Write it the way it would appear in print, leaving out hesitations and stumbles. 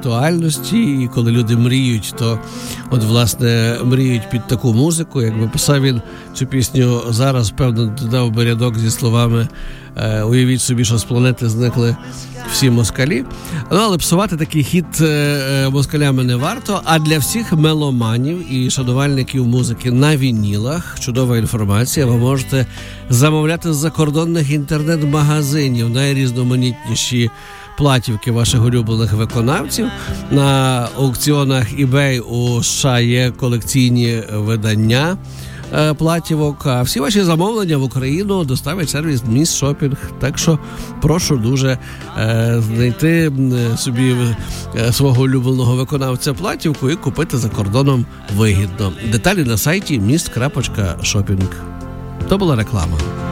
актуальності, і коли люди мріють, то от, власне, мріють під таку музику. Якби писав він цю пісню зараз, певно, додав би рядок зі словами «Уявіть собі, що з планети зникли всі москалі». Ну, але псувати такий хіт москалями не варто. А для всіх меломанів і шанувальників музики на вінілах, чудова інформація, ви можете замовляти з закордонних інтернет-магазинів найрізноманітніші платівки ваших улюблених виконавців. На аукціонах eBay у США є колекційні видання платівок, а всі ваші замовлення в Україну доставить сервіс Міс Шопінг. Так що прошу дуже знайти собі свого улюбленого виконавця платівку і купити за кордоном вигідно. Деталі на сайті mist.shopping. То була реклама.